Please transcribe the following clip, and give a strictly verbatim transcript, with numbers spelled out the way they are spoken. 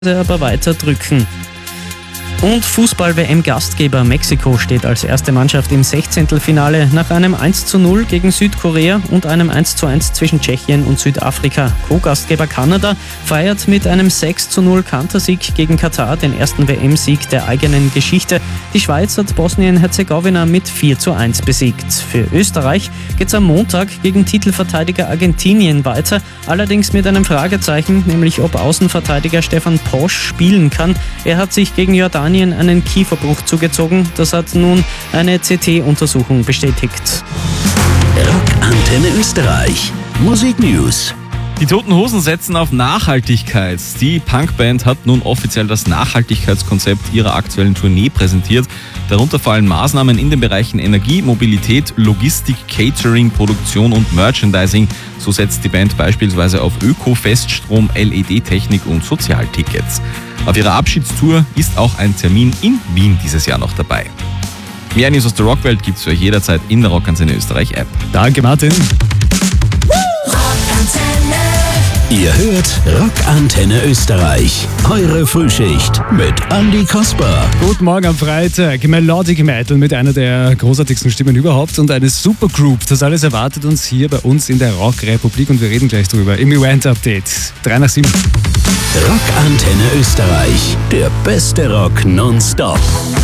aber weiter drücken. Und Fußball-W M-Gastgeber Mexiko steht als erste Mannschaft im Sechzehntelfinale nach einem eins zu null gegen Südkorea und einem eins zu eins zwischen Tschechien und Südafrika. Co-Gastgeber Kanada feiert mit einem sechs zu null Kantersieg gegen Katar den ersten W M-Sieg der eigenen Geschichte. Die Schweiz hat Bosnien-Herzegowina mit vier zu eins besiegt. Für Österreich geht es am Montag gegen Titelverteidiger Argentinien weiter, allerdings mit einem Fragezeichen, nämlich ob Außenverteidiger Stefan Posch spielen kann. Er hat sich gegen Jordanien einen Kieferbruch zugezogen. Das hat nun eine C T-Untersuchung bestätigt. Rockantenne Österreich. Musik News. Die Toten Hosen setzen auf Nachhaltigkeit. Die Punkband hat nun offiziell das Nachhaltigkeitskonzept ihrer aktuellen Tournee präsentiert. Darunter fallen Maßnahmen in den Bereichen Energie, Mobilität, Logistik, Catering, Produktion und Merchandising. So setzt die Band beispielsweise auf Öko-Feststrom, L E D-Technik und Sozialtickets. Auf ihrer Abschiedstour ist auch ein Termin in Wien dieses Jahr noch dabei. Mehr News aus der Rockwelt gibt's für euch jederzeit in der Rockantenne Österreich App. Danke, Martin. Ihr hört Rockantenne Österreich. Eure Frühschicht mit Andi Kasper. Guten Morgen am Freitag. Melodic Metal mit einer der großartigsten Stimmen überhaupt und eine Supergroup. Das alles erwartet uns hier bei uns in der Rockrepublik und wir reden gleich drüber im Event-Update. drei nach sieben. Rockantenne Österreich. Der beste Rock nonstop.